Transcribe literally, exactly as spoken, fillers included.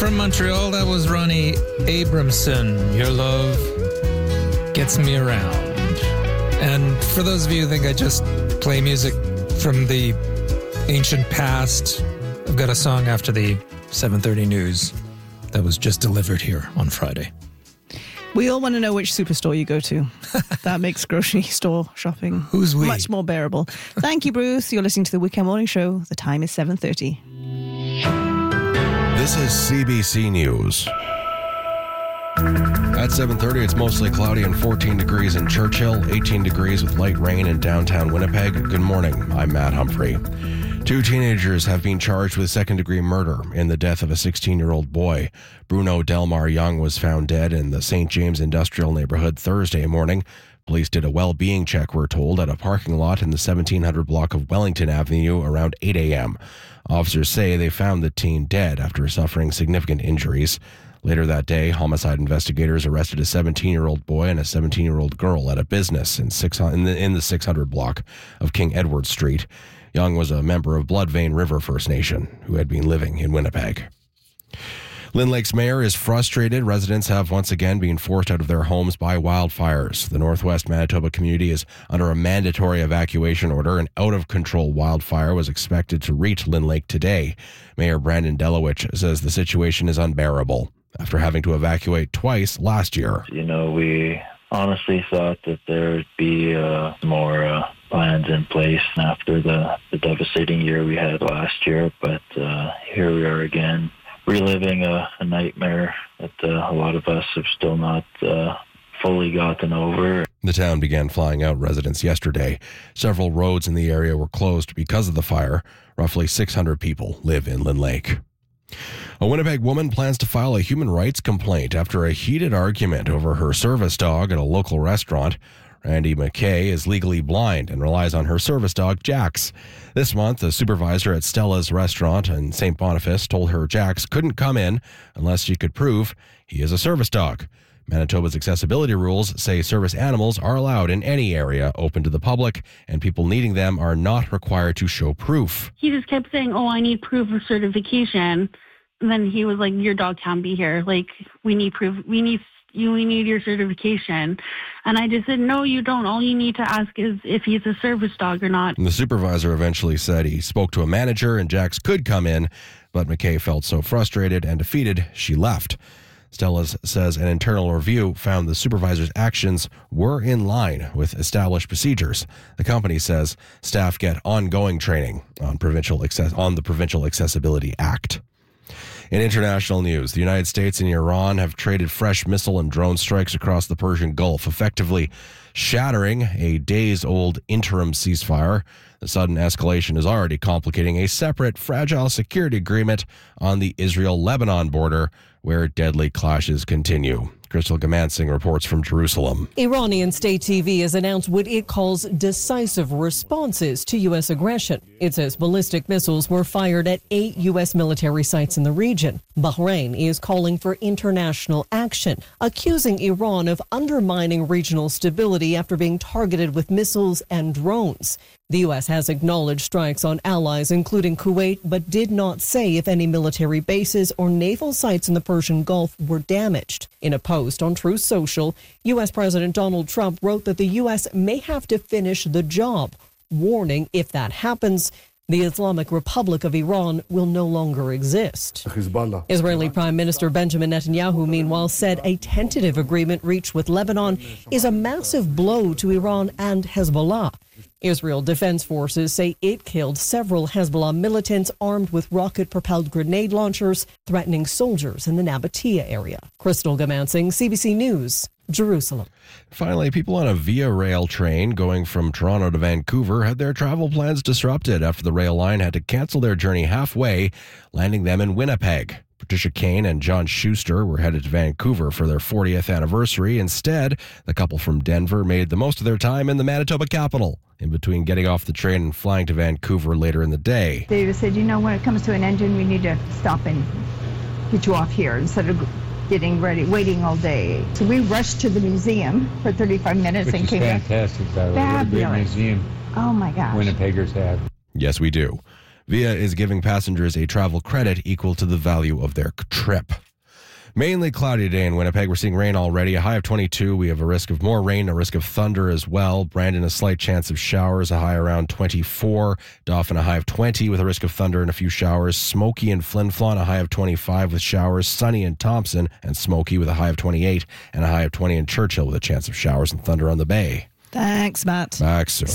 from Montreal, that was Ronnie Abramson. Your love gets me around. And for those of you who think I just play music from the ancient past, I've got a song after the seven thirty news that was just delivered here on Friday. We all want to know which superstore you go to. That makes grocery store shopping Who's we? much more bearable. Thank you, Bruce. You're listening to the Weekend Morning Show. The time is seven thirty. This is C B C News. At seven thirty, it's mostly cloudy and fourteen degrees in Churchill, eighteen degrees with light rain in downtown Winnipeg. Good morning. I'm Matt Humphrey. Two teenagers have been charged with second-degree murder in the death of a sixteen-year-old boy. Bruno Delmar Young was found dead in the Saint James Industrial neighborhood Thursday morning. Police did a well-being check, we're told, at a parking lot in the seventeen hundred block of Wellington Avenue around eight a.m. Officers say they found the teen dead after suffering significant injuries. Later that day, homicide investigators arrested a seventeen-year-old boy and a seventeen-year-old girl at a business in, six, in, the, in the six hundred block of King Edward Street. Young was a member of Bloodvein River First Nation who had been living in Winnipeg. Lynn Lake's mayor is frustrated. Residents have once again been forced out of their homes by wildfires. The Northwest Manitoba community is under a mandatory evacuation order. An out-of-control wildfire was expected to reach Lynn Lake today. Mayor Brandon Delowich says the situation is unbearable after having to evacuate twice last year. You know, we honestly thought that there'd be uh, more uh, plans in place after the, the devastating year we had last year, but uh, here we are again, reliving a, a nightmare that uh, a lot of us have still not uh, fully gotten over. The town began flying out residents yesterday. Several roads in the area were closed because of the fire. Roughly six hundred people live in Lynn Lake. A Winnipeg woman plans to file a human rights complaint after a heated argument over her service dog at a local restaurant. Randy McKay is legally blind and relies on her service dog, Jax. This month, a supervisor at Stella's restaurant in Saint Boniface told her Jax couldn't come in unless she could prove he is a service dog. Manitoba's accessibility rules say service animals are allowed in any area open to the public, and people needing them are not required to show proof. He just kept saying, oh, I need proof of certification. And then he was like, your dog can't be here. Like, we need proof. We need you. We need your certification. And I just said, no, you don't. All you need to ask is if he's a service dog or not. And the supervisor eventually said he spoke to a manager and Jax could come in, but McKay felt so frustrated and defeated, she left. Stella says an internal review found the supervisor's actions were in line with established procedures. The company says staff get ongoing training on provincial access- on the Provincial Accessibility Act. In international news, the United States and Iran have traded fresh missile and drone strikes across the Persian Gulf, effectively shattering a days-old interim ceasefire. The sudden escalation is already complicating a separate, fragile security agreement on the Israel-Lebanon border, where deadly clashes continue. Crystal Gamansing reports from Jerusalem. Iranian state T V has announced what it calls decisive responses to U S aggression. It says ballistic missiles were fired at eight U S military sites in the region. Bahrain is calling for international action, accusing Iran of undermining regional stability after being targeted with missiles and drones. The U S has acknowledged strikes on allies, including Kuwait, but did not say if any military bases or naval sites in the Persian Gulf were damaged. In a post on Truth Social, U S President Donald Trump wrote that the U S may have to finish the job, warning if that happens, the Islamic Republic of Iran will no longer exist. Israeli Prime Minister Benjamin Netanyahu, meanwhile, said a tentative agreement reached with Lebanon is a massive blow to Iran and Hezbollah. Israel Defense Forces say it killed several Hezbollah militants armed with rocket-propelled grenade launchers, threatening soldiers in the Nabatea area. Crystal Gamansing, C B C News, Jerusalem. Finally, people on a Via Rail train going from Toronto to Vancouver had their travel plans disrupted after the rail line had to cancel their journey halfway, landing them in Winnipeg. Patricia Kane and John Schuster were headed to Vancouver for their fortieth anniversary. Instead, the couple from Denver made the most of their time in the Manitoba capital, in between getting off the train and flying to Vancouver later in the day. David said, you know, when it comes to an engine, we need to stop and get you off here instead of getting ready, waiting all day. So we rushed to the museum for thirty-five minutes Which and is came fantastic, back. by the way. What a great Fabulous. museum Oh, my gosh. Winnipeggers have. Yes, we do. Via is giving passengers a travel credit equal to the value of their trip. Mainly cloudy today in Winnipeg. We're seeing rain already. A high of twenty-two. We have a risk of more rain, a risk of thunder as well. Brandon, a slight chance of showers, a high around twenty-four. Dauphin, a high of twenty with a risk of thunder and a few showers. Smoky and Flin Flon, a high of twenty-five with showers. Sunny in Thompson and smoky with a high of twenty-eight and a high of twenty in Churchill with a chance of showers and thunder on the bay. Thanks, Matt. Back soon.